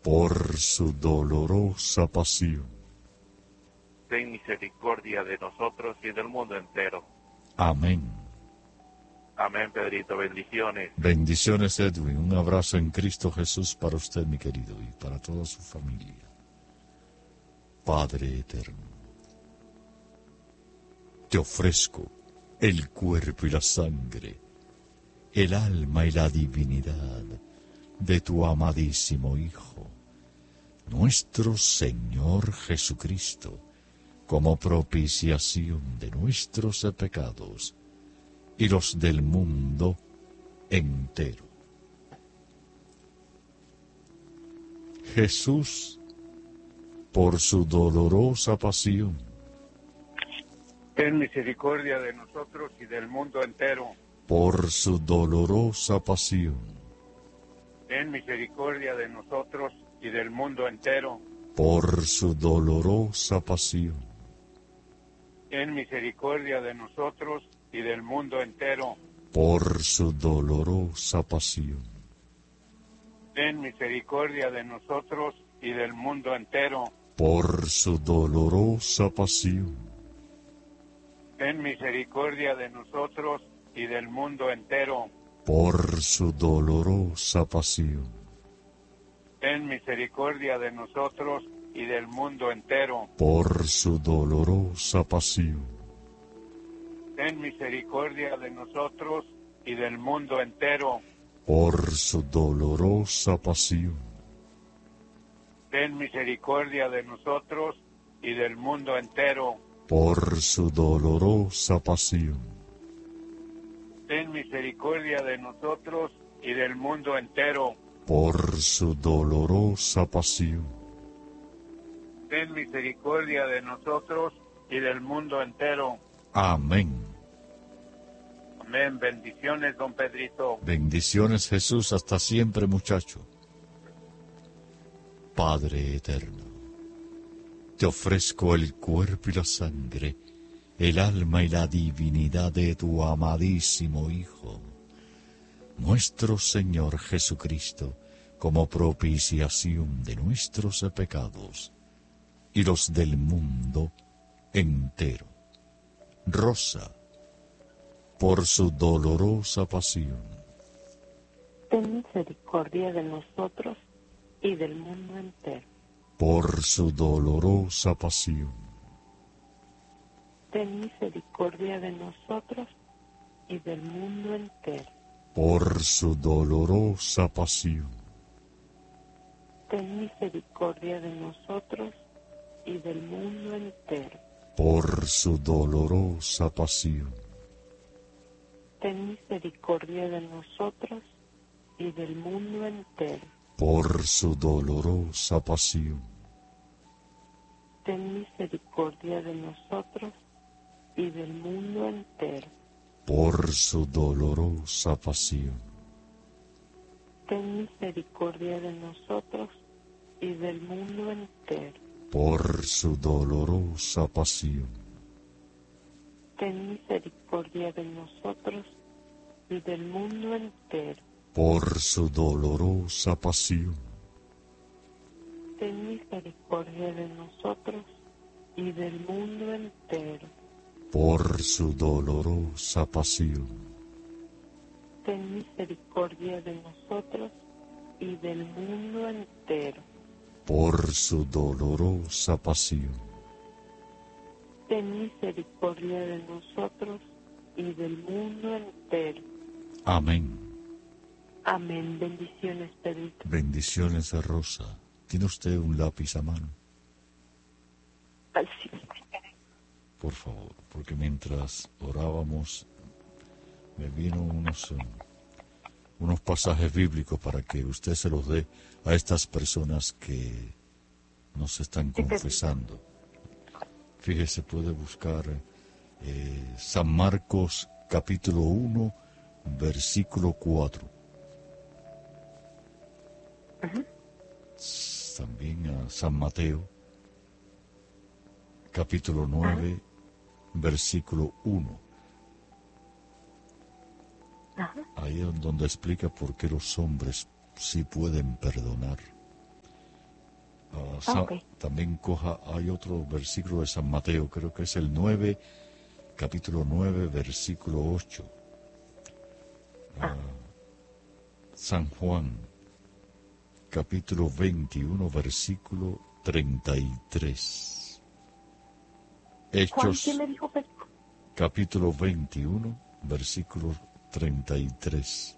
por su dolorosa pasión. Ten misericordia de nosotros y del mundo entero. Amén. Amén, Pedrito. Bendiciones. Bendiciones, Edwin. Un abrazo en Cristo Jesús para usted, mi querido, y para toda su familia. Padre eterno, te ofrezco el cuerpo y la sangre, el alma y la divinidad de tu amadísimo Hijo, nuestro Señor Jesucristo, como propiciación de nuestros pecados y los del mundo entero. Jesús, por su dolorosa pasión, ten misericordia de nosotros y del mundo entero. por su dolorosa pasión, Ten misericordia de nosotros y del mundo entero. por su dolorosa pasión, Ten misericordia de nosotros y del mundo entero. por su dolorosa pasión, Ten misericordia de nosotros y del mundo entero. por su dolorosa pasión, Ten misericordia de nosotros y del mundo entero. por su dolorosa pasión, Ten misericordia de nosotros y del mundo entero. por su dolorosa pasión, Ten misericordia de nosotros y del mundo entero. por su dolorosa pasión, Ten misericordia de nosotros y del mundo entero. por su dolorosa pasión, Ten misericordia de nosotros y del mundo entero. por su dolorosa pasión, Ten misericordia de nosotros y del mundo entero. amén. Amén. Bendiciones, don Pedrito. Bendiciones, Jesús, hasta siempre, muchacho. Padre eterno, te ofrezco el cuerpo y la sangre, el alma y la divinidad de tu amadísimo Hijo, nuestro Señor Jesucristo, como propiciación de nuestros pecados y los del mundo entero. Rosa, por su dolorosa pasión, ten misericordia de nosotros y del mundo entero. por su dolorosa pasión, Ten misericordia de nosotros y del mundo entero. por su dolorosa pasión, Ten misericordia de nosotros y del mundo entero. por su dolorosa pasión, Ten misericordia de nosotros y del mundo entero. por su dolorosa pasión, Ten misericordia de nosotros y del mundo entero. por su dolorosa pasión, Ten misericordia de nosotros y del mundo entero. por su dolorosa pasión, Ten misericordia de nosotros y del mundo entero. por su dolorosa pasión, Ten misericordia de nosotros y del mundo entero. por su dolorosa pasión, Ten misericordia de nosotros y del mundo entero. por su dolorosa pasión, Ten misericordia de nosotros y del mundo entero. amén. Amén. Bendiciones, Pedrito. Bendiciones, Rosa. ¿Tiene usted un lápiz a mano? Ay, sí. Por favor, porque mientras orábamos me vino unos pasajes bíblicos para que usted se los dé a estas personas que nos están confesando. Fíjese, puede buscar San Marcos capítulo 1, versículo 4. También a San Mateo capítulo 9, versículo 1. Ahí es donde explica por qué los hombres sí pueden perdonar también coja, hay otro versículo de San Mateo, creo que es el 9, capítulo 9, versículo 8. San Juan, capítulo 21, versículo 33. Hechos, ¿Quién me dijo? capítulo 21, versículo 33.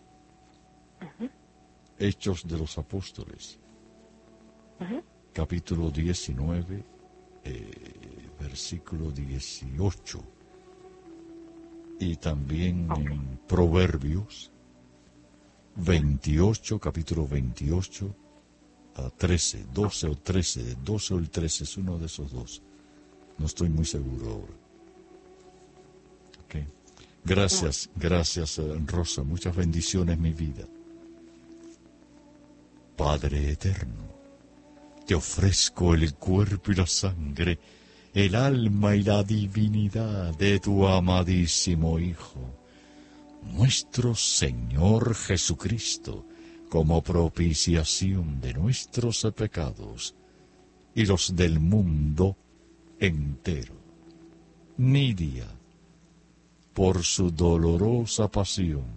Hechos de los Apóstoles, capítulo 19, versículo 18. Y también en Proverbios 28, capítulo 28, a 13, 12 o 13, 12 o el 13, es uno de esos dos. No estoy muy seguro ahora. Okay. Gracias, Rosa. Muchas bendiciones, mi vida. Padre eterno, te ofrezco el cuerpo y la sangre, el alma y la divinidad de tu amadísimo Hijo, nuestro Señor Jesucristo, como propiciación de nuestros pecados y los del mundo entero. Nidia, por su dolorosa pasión,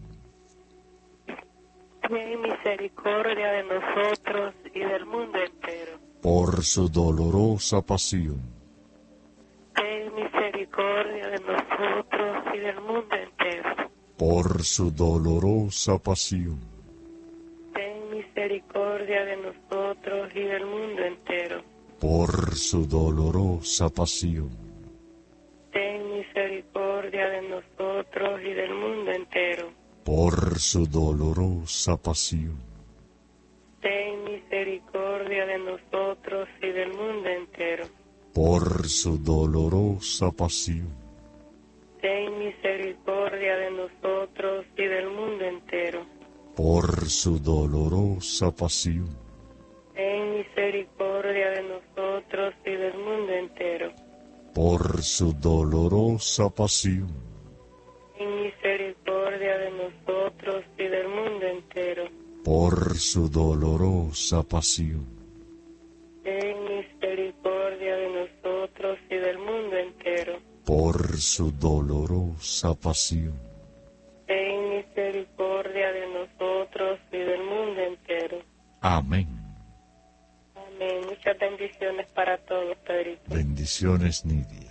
ten misericordia de nosotros y del mundo entero. por su dolorosa pasión, Ten misericordia de nosotros y del mundo entero. por su dolorosa pasión, Ten misericordia de nosotros y del mundo entero. por su dolorosa pasión, Ten misericordia de nosotros y del mundo entero. por su dolorosa pasión, Ten misericordia de nosotros y del mundo entero. por su dolorosa pasión, Ten misericordia de nosotros y del mundo entero. por su dolorosa pasión, Ten misericordia de nosotros y del mundo entero. por su dolorosa pasión, Ten misericordia de nosotros y del mundo entero. por su dolorosa pasión, Ten misericordia de nosotros y del mundo entero. por su dolorosa pasión, Ten misericordia de nosotros y del mundo entero. amén. Amén. Muchas bendiciones para todos, Pedrito. Bendiciones, Nidia.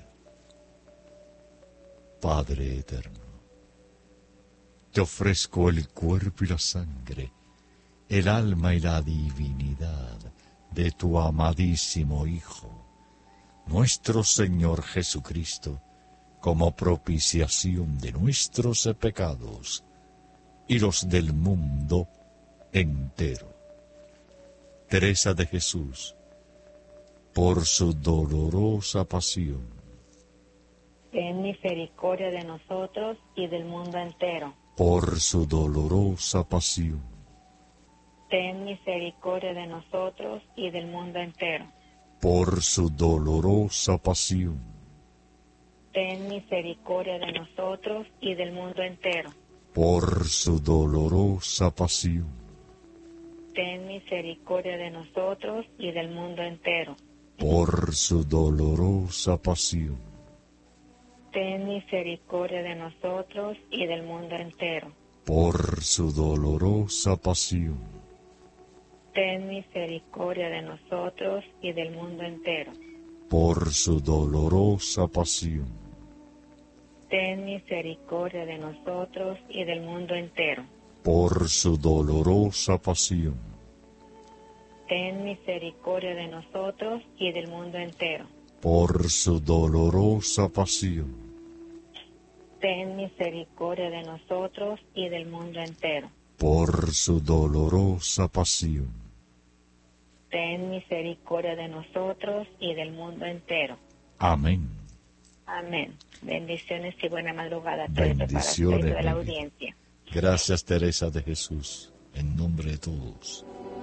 Padre eterno, te ofrezco el cuerpo y la sangre, el alma y la divinidad de tu amadísimo Hijo, nuestro Señor Jesucristo, como propiciación de nuestros pecados y los del mundo entero. Teresa de Jesús, por su dolorosa pasión, ten misericordia de nosotros y del mundo entero. por su dolorosa pasión, Ten misericordia de nosotros y del mundo entero. por su dolorosa pasión, Ten misericordia de nosotros y del mundo entero. por su dolorosa pasión, Ten misericordia de nosotros y del mundo entero. por su dolorosa pasión, Ten misericordia de nosotros y del mundo entero. por su dolorosa pasión, Ten misericordia de nosotros y del mundo entero. por su dolorosa pasión, Ten misericordia de nosotros y del mundo entero. por su dolorosa pasión, Ten misericordia de nosotros y del mundo entero. por su dolorosa pasión, Ten misericordia de nosotros y del mundo entero. por su dolorosa pasión, Ten misericordia de nosotros y del mundo entero. amén. Amén. Bendiciones y buena madrugada a todos Bendiciones, de la mi vida. audiencia. Gracias, Teresa de Jesús, en nombre de todos.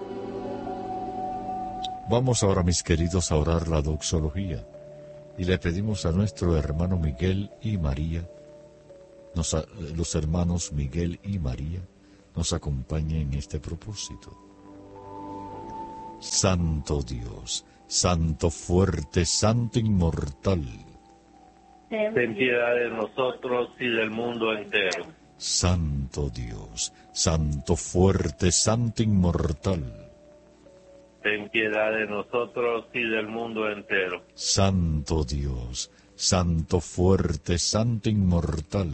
Vamos ahora, mis queridos, a orar la doxología y le pedimos a nuestro hermano Miguel y María, los hermanos Miguel y María, nos acompañen en este propósito. Santo Dios, Santo fuerte, Santo inmortal. Ten piedad de nosotros y del mundo entero. Santo Dios, Santo fuerte, Santo inmortal. Ten piedad de nosotros y del mundo entero. Santo Dios, Santo fuerte, Santo inmortal.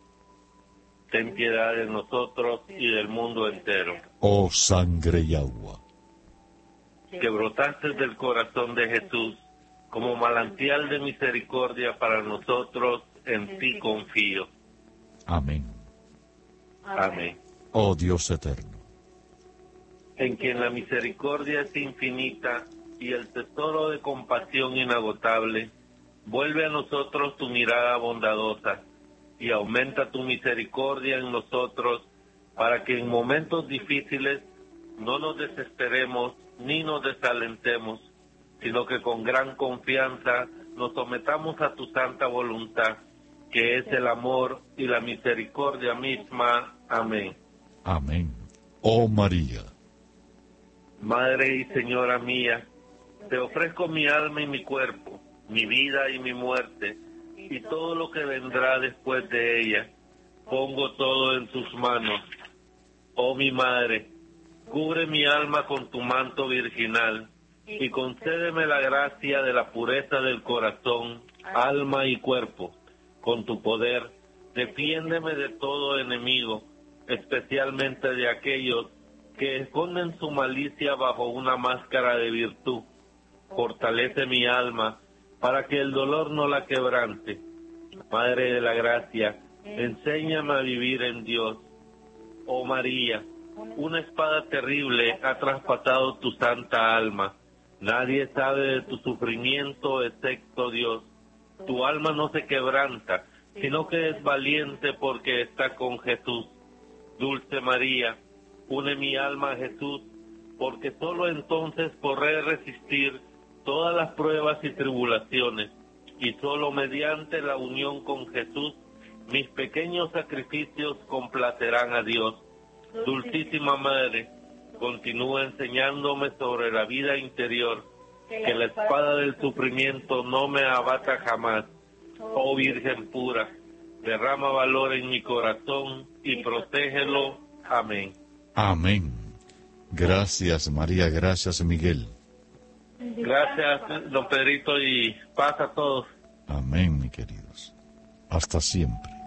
Ten piedad de nosotros y del mundo entero. Oh sangre y agua, Que brotaste del corazón de Jesús como manantial de misericordia para nosotros, en ti confío. amén. Amén. Oh Dios eterno, En quien la misericordia es infinita y el tesoro de compasión inagotable, vuelve a nosotros tu mirada bondadosa y aumenta tu misericordia en nosotros, para que en momentos difíciles no nos desesperemos ni nos desalentemos, sino que con gran confianza nos sometamos a tu santa voluntad, que es el amor y la misericordia misma. Amén. amén. Oh María, Madre y Señora mía, te ofrezco mi alma y mi cuerpo, mi vida y mi muerte, y todo lo que vendrá después de ella. Pongo todo en tus manos. Oh mi Madre, cubre mi alma con tu manto virginal, y concédeme la gracia de la pureza del corazón, alma y cuerpo. Con tu poder, defiéndeme de todo enemigo, especialmente de aquellos que esconden su malicia bajo una máscara de virtud. Fortalece mi alma para que el dolor no la quebrante. Madre de la Gracia, enséñame a vivir en Dios. Oh María, una espada terrible ha traspasado tu santa alma. Nadie sabe de tu sufrimiento excepto Dios. Tu alma no se quebranta, sino que es valiente porque está con Jesús. Dulce María, une mi alma a Jesús, porque solo entonces podré resistir todas las pruebas y tribulaciones, y solo mediante la unión con Jesús, mis pequeños sacrificios complacerán a Dios. Dulcísima Madre, continúa enseñándome sobre la vida interior, que la espada del sufrimiento no me abata jamás. Oh Virgen pura, derrama valor en mi corazón y protégelo. Amén. amén. Gracias María, gracias Miguel. Gracias, don Pedrito, y paz a todos. Amén, mis queridos. Hasta siempre.